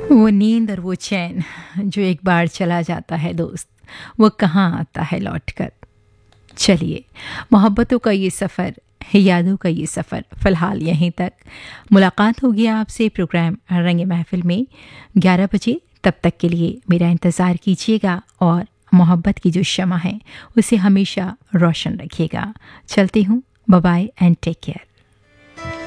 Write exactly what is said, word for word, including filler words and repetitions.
वो नींद और वो चैन जो एक बार चला जाता है दोस्त, वो कहाँ आता है लौट कर। चलिए, मोहब्बतों का ये सफ़र, यादों का ये सफ़र फ़िलहाल यहीं तक। मुलाकात होगी आपसे प्रोग्राम रंग महफ़िल में ग्यारह बजे। तब तक के लिए मेरा इंतज़ार कीजिएगा और मोहब्बत की जो शमा है उसे हमेशा रोशन रखिएगा। चलती हूँ, bye bye and take care.